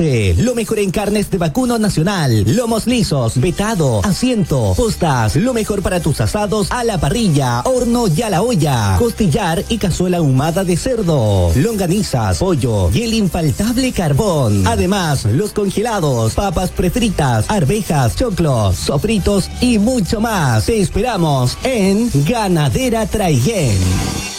Lo mejor en carnes de vacuno nacional, lomos lisos, vetado, asiento, postas, lo mejor para tus asados a la parrilla, horno y a la olla, costillar y cazuela ahumada de cerdo, longanizas, pollo y el infaltable carbón. Además, los congelados, papas prefritas, arvejas, choclos, sofritos y mucho más. Te esperamos en Ganadera Traiguén.